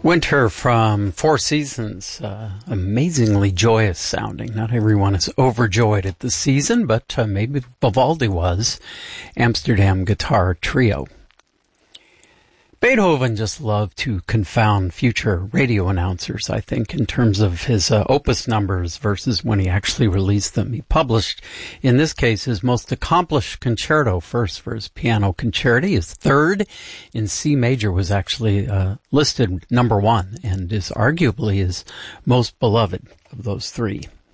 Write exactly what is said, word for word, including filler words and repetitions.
Winter from Four Seasons, uh, amazingly joyous sounding. Not everyone is overjoyed at the season, but uh, maybe Vivaldi was. Amsterdam Guitar Trio. Beethoven just loved to confound future radio announcers, I think, in terms of his uh, opus numbers versus when he actually released them. He published, in this case, his most accomplished concerto first for his piano concerti. His third in C major was actually uh, listed number one and is arguably his most beloved of those three.